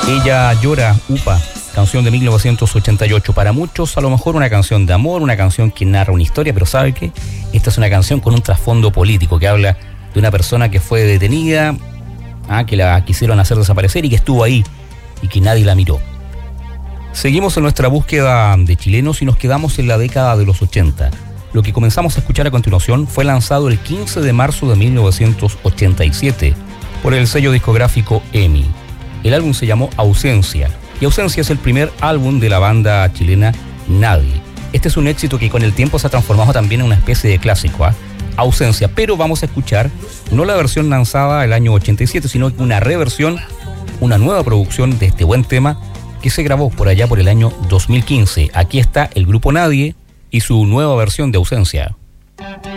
Ella llora, Upa, canción de 1988. Para muchos, a lo mejor una canción de amor, una canción que narra una historia, pero ¿sabe qué? Esta es una canción con un trasfondo político que habla de una persona que fue detenida, que la quisieron hacer desaparecer y que estuvo ahí y que nadie la miró. Seguimos en nuestra búsqueda de chilenos y nos quedamos en la década de los 80. Lo que comenzamos a escuchar a continuación fue lanzado el 15 de marzo de 1987 por el sello discográfico EMI. El álbum se llamó Ausencia, y Ausencia es el primer álbum de la banda chilena Nadie. Este es un éxito que con el tiempo se ha transformado también en una especie de clásico, Ausencia, pero vamos a escuchar no la versión lanzada el año 87, sino una reversión, una nueva producción de este buen tema que se grabó por allá por el año 2015. Aquí está el grupo Nadie y su nueva versión de Ausencia.